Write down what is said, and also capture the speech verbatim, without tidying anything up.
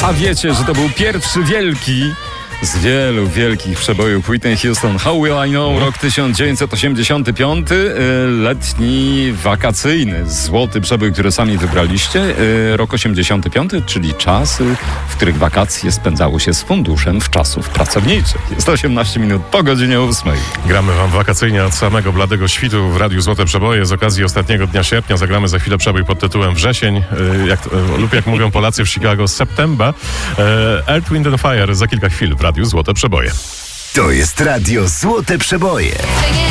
A wiecie, że to był pierwszy wielki z wielu wielkich przebojów Whitney Houston. How Will I Know, rok tysiąc dziewięćset osiemdziesiąty piąty, letni, wakacyjny, złoty przebój, który sami wybraliście. Rok osiemdziesiąty piąty, czyli czasy, w których wakacje spędzało się z funduszem w czasów pracowniczych. Jest osiemnaście minut po godzinie ósmej. Gramy wam wakacyjnie od samego bladego świtu w Radiu Złote Przeboje. Z okazji ostatniego dnia sierpnia zagramy za chwilę przebój pod tytułem Wrzesień, jak, lub jak mówią Polacy w Chicago, September. Earth, Wind and Fire za kilka chwil w Radiu Złote Przeboje. To jest Radio Złote Przeboje.